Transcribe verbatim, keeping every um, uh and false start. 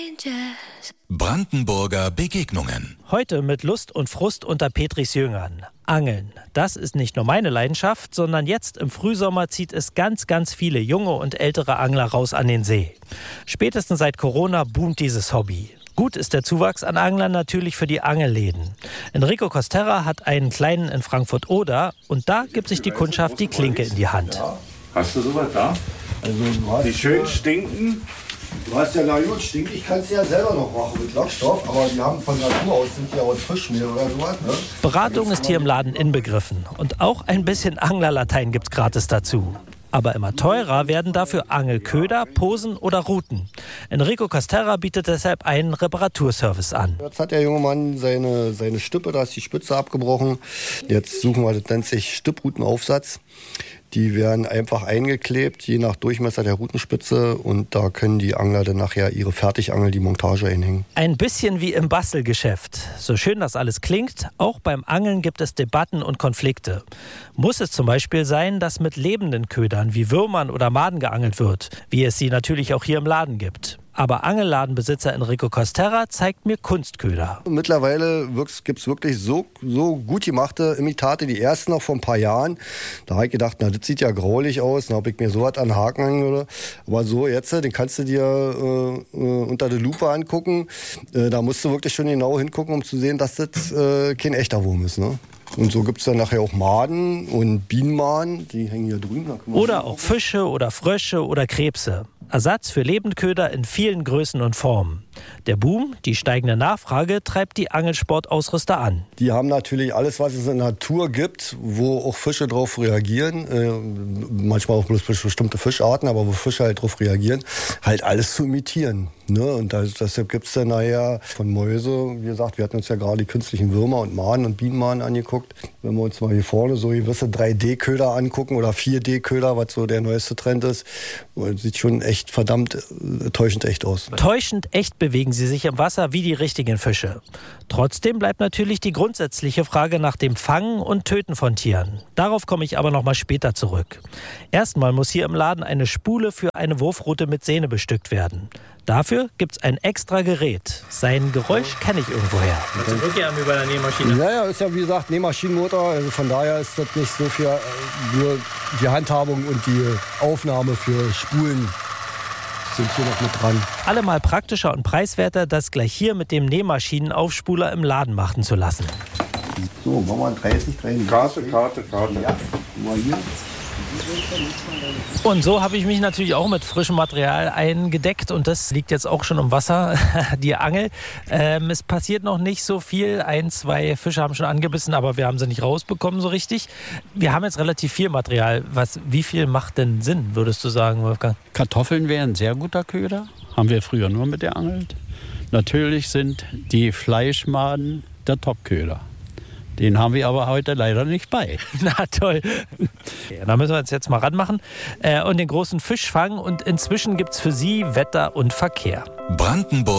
Brandenburger Begegnungen. Heute mit Lust und Frust unter Petris Jüngern. Angeln. Das ist nicht nur meine Leidenschaft, sondern jetzt im Frühsommer zieht es ganz, ganz viele junge und ältere Angler raus an den See. Spätestens seit Corona boomt dieses Hobby. Gut ist der Zuwachs an Anglern natürlich für die Angelläden. Enrico Costerra hat einen kleinen in Frankfurt-Oder und da gibt sich die Kundschaft die Klinke in die Hand. Hast du sowas da? Also, du hast, die schön stinken? Du hast ja, na gut, stinkt, ich kann es ja selber noch machen mit Lockstoff, aber die haben von Natur aus, sind ja aus Fischmehl oder sowas. Ne? Beratung ist hier im Laden inbegriffen und auch ein bisschen Anglerlatein gibt's gratis dazu. Aber immer teurer werden dafür Angelköder, Posen oder Ruten. Enrico Costerra bietet deshalb einen Reparaturservice an. Jetzt hat der junge Mann seine, seine Stippe, da ist die Spitze abgebrochen. Jetzt suchen wir, das nennt sich Stipprutenaufsatz. Die werden einfach eingeklebt, je nach Durchmesser der Rutenspitze. Und da können die Angler dann nachher ihre Fertigangel, die Montage einhängen. Ein bisschen wie im Bastelgeschäft. So schön das alles klingt, auch beim Angeln gibt es Debatten und Konflikte. Muss es zum Beispiel sein, dass mit lebenden Ködern wie Würmern oder Maden geangelt wird, wie es sie natürlich auch hier im Laden gibt. Aber Angelladenbesitzer Enrico Costerra zeigt mir Kunstköder. Mittlerweile gibt es wirklich so, so gut gemachte Imitate, die ersten noch vor ein paar Jahren. Da habe ich gedacht, na, das sieht ja graulich aus. Da habe ich mir so was an den Haken hängen würde. Aber so jetzt, den kannst du dir äh, unter der Lupe angucken. Äh, da musst du wirklich schon genau hingucken, um zu sehen, dass das äh, kein echter Wurm ist. Ne? Und so gibt es dann nachher auch Maden und Bienenmaden, die hängen hier drüben. Oder auch Fische oder Frösche oder Krebse. Ersatz für Lebendköder in vielen Größen und Formen. Der Boom, die steigende Nachfrage, treibt die Angelsportausrüster an. Die haben natürlich alles, was es in der Natur gibt, wo auch Fische drauf reagieren. Äh, manchmal auch bloß bestimmte Fischarten, aber wo Fische halt drauf reagieren, halt alles zu imitieren. Ne? Und das, deshalb gibt es dann nachher von Mäuse, wie gesagt, wir hatten uns ja gerade die künstlichen Würmer und Maden und Bienenmaden angeguckt. Wenn wir uns mal hier vorne so gewisse drei D Köder angucken oder vier D Köder, was so der neueste Trend ist, sieht schon echt verdammt äh, täuschend echt aus. Täuschend echt bewegen sie sich im Wasser wie die richtigen Fische. Trotzdem bleibt natürlich die grundsätzliche Frage nach dem Fangen und Töten von Tieren. Darauf komme ich aber noch mal später zurück. Erstmal muss hier im Laden eine Spule für eine Wurfrute mit Sehne bestückt werden. Dafür gibt es ein extra Gerät. Sein Geräusch kenne ich irgendwoher. Also wirklich über der Nähmaschine? Ja, ja, ist ja wie gesagt Nähmaschinenmotor. Also von daher ist das nicht so viel, nur die Handhabung und die Aufnahme für Spulen sind hier noch mit dran. Allemal praktischer und preiswerter, das gleich hier mit dem Nähmaschinenaufspuler im Laden machen zu lassen. So, machen wir dreißig, dreißig. Karte, Karte, Karte. Ja, mal hier. Und so habe ich mich natürlich auch mit frischem Material eingedeckt und das liegt jetzt auch schon im Wasser, die Angel. Ähm, es passiert noch nicht so viel, ein, zwei Fische haben schon angebissen, aber wir haben sie nicht rausbekommen so richtig. Wir haben jetzt relativ viel Material. Was, wie viel macht denn Sinn, würdest du sagen, Wolfgang? Kartoffeln wären ein sehr guter Köder, haben wir früher nur mit der angelt. Natürlich sind die Fleischmaden der Top-Köder. Den haben wir aber heute leider nicht bei. Na toll. Ja, da müssen wir uns jetzt mal ranmachen äh, und den großen Fisch fangen. Und inzwischen gibt es für Sie Wetter und Verkehr. Brandenburg.